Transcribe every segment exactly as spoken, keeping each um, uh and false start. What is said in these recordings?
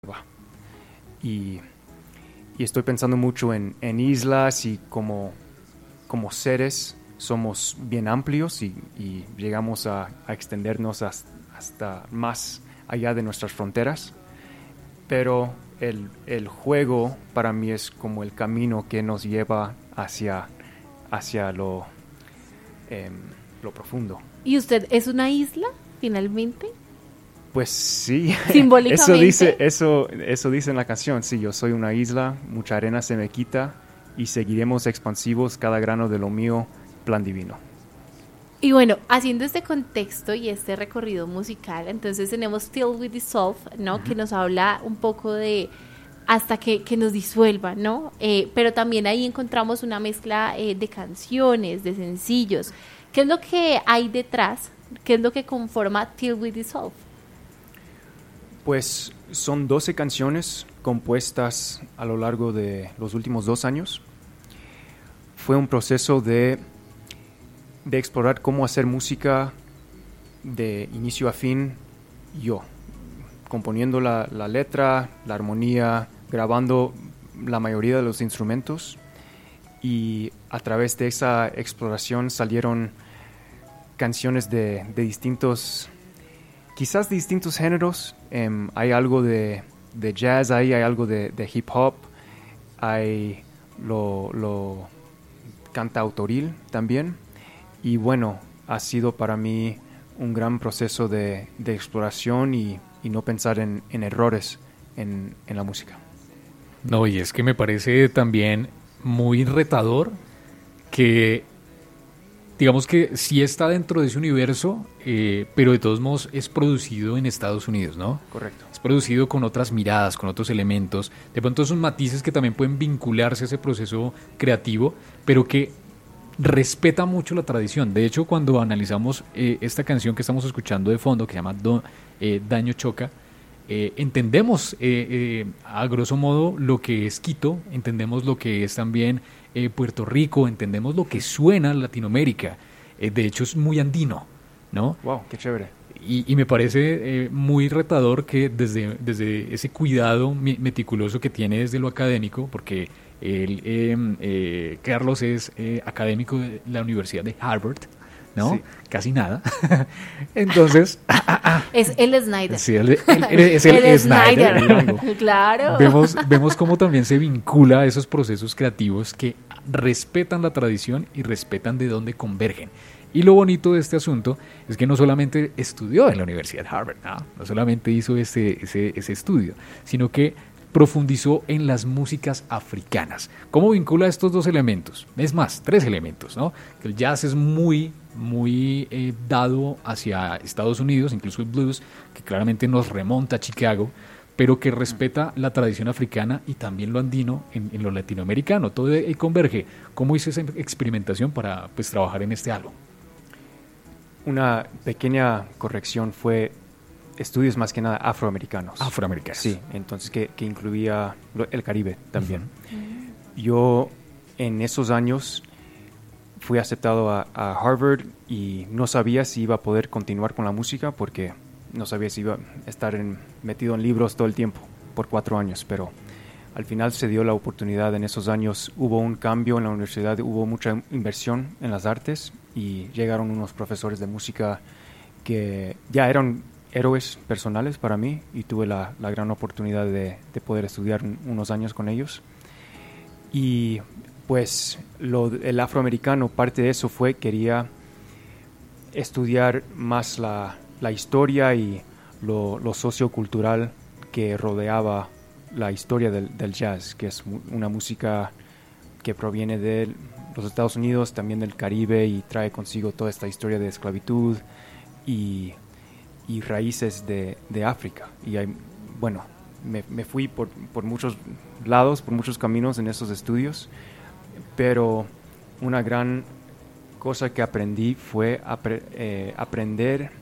Y, y estoy pensando mucho en, en islas y como, como seres somos bien amplios y, y llegamos a, a extendernos hasta, hasta más allá de nuestras fronteras. Pero el, el juego para mí es como el camino que nos lleva hacia, hacia lo, eh, lo profundo. ¿Y usted es una isla, finalmente? Pues sí, Simbólicamente. Eso dice, eso, eso dice en la canción. Sí, yo soy una isla, mucha arena se me quita y seguiremos expansivos, cada grano de lo mío, plan divino. Y bueno, haciendo este contexto y este recorrido musical, entonces tenemos Till We Dissolve, ¿no? Uh-huh. Que nos habla un poco de hasta que, que nos disuelva, ¿no? Eh, pero también ahí encontramos una mezcla eh, de canciones, de sencillos. ¿Qué es lo que hay detrás? ¿Qué es lo que conforma Till We Dissolve? Pues son doce canciones compuestas a lo largo de los últimos dos años. Fue un proceso de, de explorar cómo hacer música de inicio a fin yo, componiendo la, la letra, la armonía, grabando la mayoría de los instrumentos, y a través de esa exploración salieron canciones de, de distintos, quizás de distintos géneros. Um, hay algo de, de jazz ahí, hay algo de, de hip hop, hay lo, lo cantautoril también, y bueno, ha sido para mí un gran proceso de, de exploración y, y no pensar en, en errores en, en la música. No, y es que me parece también muy retador que, digamos que sí está dentro de ese universo, eh, pero de todos modos es producido en Estados Unidos, ¿no? Correcto. Es producido con otras miradas, con otros elementos, de pronto son matices que también pueden vincularse a ese proceso creativo, pero que respeta mucho la tradición. De hecho, cuando analizamos eh, esta canción que estamos escuchando de fondo, que se llama Do, eh, Daño Choca, Eh, entendemos eh, eh, a grosso modo lo que es Quito, entendemos lo que es también eh, Puerto Rico, entendemos lo que suena Latinoamérica. Eh, de hecho es muy andino, ¿no? Wow, qué chévere. Y, y me parece eh, muy retador que desde, desde ese cuidado meticuloso que tiene desde lo académico, porque él, eh, eh, Carlos es eh, académico de la Universidad de Harvard, ¿no? Sí. Casi nada. Entonces... es el Snyder. Sí, el, el, el, es el, el Snyder. Snyder. Claro. Vemos, vemos cómo también se vincula a esos procesos creativos que respetan la tradición y respetan de dónde convergen. Y lo bonito de este asunto es que no solamente estudió en la Universidad de Harvard, no, no solamente hizo ese, ese, ese estudio, sino que profundizó en las músicas africanas. ¿Cómo vincula estos dos elementos? Es más, tres elementos, ¿no? El jazz es muy, muy eh, dado hacia Estados Unidos, incluso el blues, que claramente nos remonta a Chicago, pero que respeta la tradición africana y también lo andino en, en lo latinoamericano. Todo ahí converge. ¿Cómo hizo esa experimentación para pues, trabajar en este álbum? Una pequeña corrección fue estudios más que nada afroamericanos. Afroamericanos. Sí, entonces que, que incluía el Caribe también. Uh-huh. Yo en esos años fui aceptado a, a Harvard y no sabía si iba a poder continuar con la música porque no sabía si iba a estar en, metido en libros todo el tiempo por cuatro años, pero al final se dio la oportunidad. En esos años hubo un cambio en la universidad, hubo mucha inversión en las artes y llegaron unos profesores de música que ya eran héroes personales para mí y tuve la, la gran oportunidad de, de poder estudiar unos años con ellos. Y pues lo, el afroamericano, parte de eso fue, quería estudiar más la, la historia y lo, lo sociocultural que rodeaba la historia del, del jazz, que es una música que proviene de los Estados Unidos, también del Caribe, y trae consigo toda esta historia de esclavitud y y raíces de, de África. Y hay, bueno, me, me fui por, por muchos lados, por muchos caminos en esos estudios, pero una gran cosa que aprendí fue apre, eh, aprender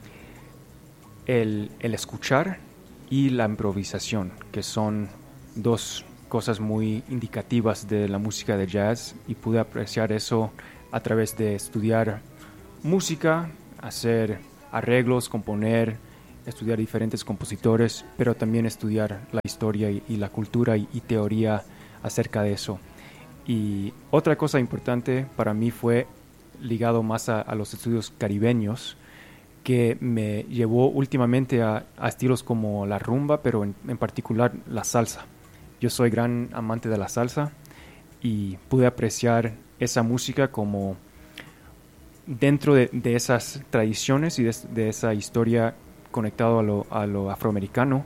el, el escuchar y la improvisación, que son dos cosas muy indicativas de la música de jazz, y pude apreciar eso a través de estudiar música, hacer arreglos, componer estudiar diferentes compositores, pero también estudiar la historia y, y la cultura y, y teoría acerca de eso. Y otra cosa importante para mí fue ligado más a, a los estudios caribeños, que me llevó últimamente a, a estilos como la rumba, pero en, en particular la salsa. Yo soy gran amante de la salsa y pude apreciar esa música como dentro de, de esas tradiciones y de, de esa historia conectado a lo, a lo afroamericano,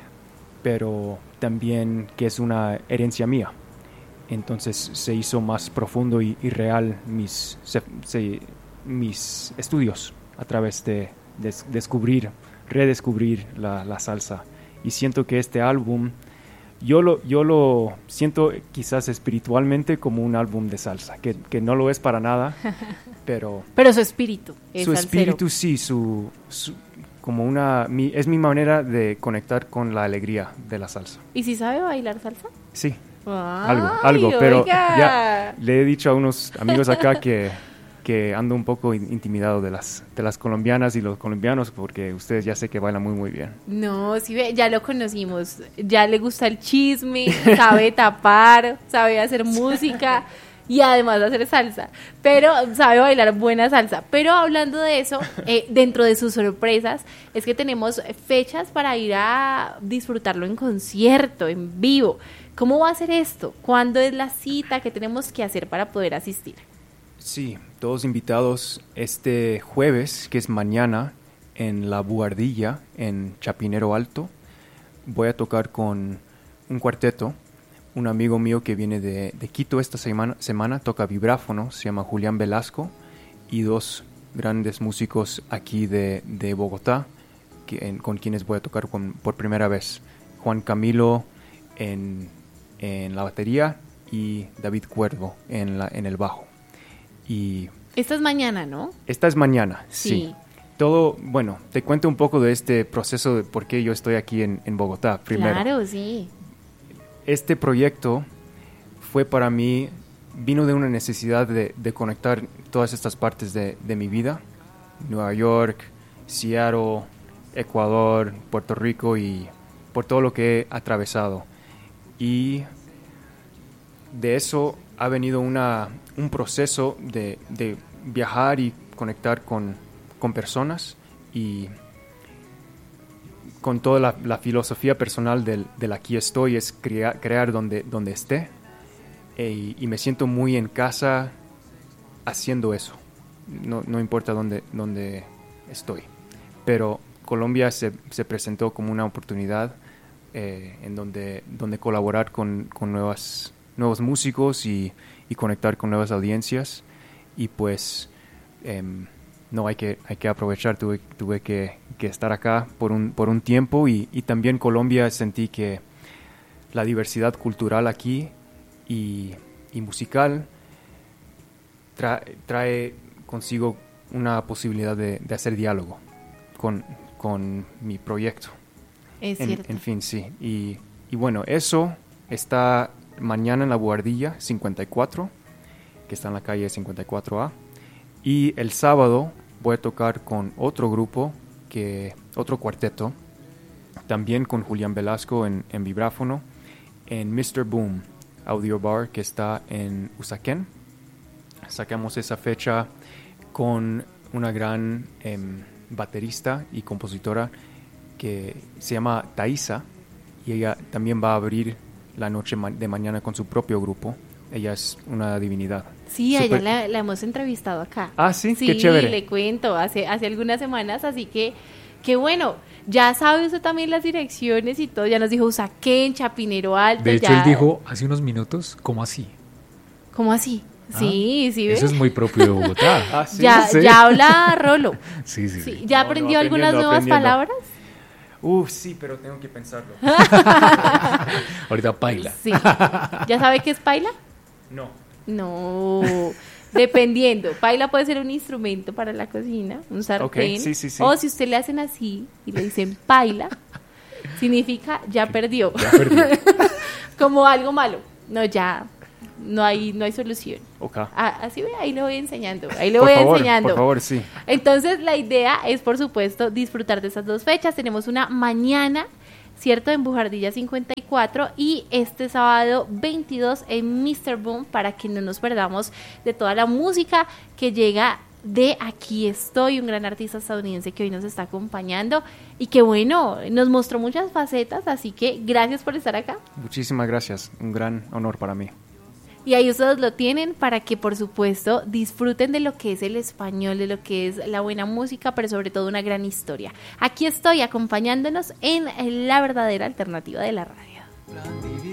pero también que es una herencia mía. Entonces se hizo más profundo y, y real mis, se, se, mis estudios a través de des, descubrir, redescubrir la, la salsa. Y siento que este álbum, yo lo, yo lo siento quizás espiritualmente como un álbum de salsa, que, que no lo es para nada, pero... Pero su espíritu es Su salsero. espíritu sí, su, su, como una, mi, es mi manera de conectar con la alegría de la salsa. ¿Y si sabe bailar salsa? Sí. Ay, Algo, algo, pero oiga. ya le he dicho a unos amigos acá que, que ando un poco intimidado de las, de las colombianas y los colombianos, porque ustedes ya sé que bailan muy muy bien. No, sí, ve, ya lo conocimos, ya le gusta el chisme, sabe tapar, sabe hacer música y además hacer salsa, pero sabe bailar buena salsa. Pero hablando de eso, eh, dentro de sus sorpresas, es que tenemos fechas para ir a disfrutarlo en concierto, en vivo. ¿Cómo va a ser esto? ¿Cuándo es la cita? ¿Qué tenemos que hacer para poder asistir? Sí, todos invitados este jueves, que es mañana, en La Buhardilla, en Chapinero Alto. Voy a tocar con un cuarteto. Un amigo mío que viene de, de Quito esta semana, semana toca vibráfono, se llama Julián Velasco, y dos grandes músicos aquí de, de Bogotá, que, en, con quienes voy a tocar con, por primera vez. Juan Camilo en, en la batería y David Cuervo en, la, en el bajo. Y Esta es mañana, ¿no? esta es mañana, sí. Sí. Todo, bueno, te cuento un poco de este proceso de por qué yo estoy aquí en, en Bogotá primero. Claro, sí. Este proyecto fue para mí, vino de una necesidad de, de conectar todas estas partes de, de mi vida. Nueva York, Seattle, Ecuador, Puerto Rico y por todo lo que he atravesado. Y de eso ha venido una, un proceso de, de viajar y conectar con, con personas y con toda la, la filosofía personal del, del aquí estoy, es crea, crear donde, donde esté. E, y me siento muy en casa haciendo eso. No, no importa dónde, dónde estoy. Pero Colombia se, se presentó como una oportunidad eh, en donde, donde colaborar con, con nuevas, nuevos músicos y, y conectar con nuevas audiencias. Y pues eh, no hay que, hay que aprovechar, tuve, tuve que, que estar acá por un, por un tiempo y, y también Colombia sentí que la diversidad cultural aquí y, y musical trae, trae consigo una posibilidad de, de hacer diálogo con, con mi proyecto. Es en, cierto. en fin, sí. Y, y bueno, eso está mañana en La Buhardilla cincuenta y cuatro, que está en la calle cincuenta y cuatro A. Y el sábado voy a tocar con otro grupo, que otro cuarteto, también con Julián Velasco en, en vibráfono, en mister Boom Audio Bar, que está en Usaquén. Sacamos esa fecha con una gran eh, baterista y compositora que se llama Thaisa, y ella también va a abrir la noche ma- de mañana con su propio grupo. Ella es una divinidad. Sí, a Super- ella la, la hemos entrevistado acá. Ah, ¿sí? Sí, Qué chévere. le cuento, hace, hace algunas semanas, así que, que bueno, ya sabe usted también las direcciones y todo, ya nos dijo Usaquén, Chapinero Alto. De hecho, ya... él dijo hace unos minutos, ¿cómo así? ¿Cómo así? Ah, Sí, sí, ¿ve? Eso es muy propio de Bogotá. Ah, ¿sí? ya, sí. ya habla Rolo. Sí, sí, Sí, sí. ¿ya No, no, aprendió algunas aprendiendo, nuevas aprendiendo. palabras? Uf, sí, pero tengo que pensarlo. Ahorita paila. Sí. ¿Ya sabe qué es paila? No. No, dependiendo. Paila puede ser un instrumento para la cocina, un sartén. Ok, sí, sí, sí. O si usted le hacen así y le dicen paila, significa ya perdió. Ya perdí. Como algo malo. No, ya, no hay, no hay solución. Okay. Ah, así ve, ahí le voy enseñando, ahí le por voy favor, enseñando. Por favor, sí. Entonces la idea es, por supuesto, disfrutar de estas dos fechas. Tenemos una mañana, ¿cierto?, en Bujardilla cincuenta y cuatro y este sábado veintidós en míster Boom, para que no nos perdamos de toda la música que llega de Aquí Estoy, un gran artista estadounidense que hoy nos está acompañando y que, bueno, nos mostró muchas facetas, así que gracias por estar acá. Muchísimas gracias, un gran honor para mí. Y ahí ustedes lo tienen para que, por supuesto, disfruten de lo que es el español, de lo que es la buena música, pero sobre todo una gran historia. Aquí estoy acompañándonos en la verdadera alternativa de la radio.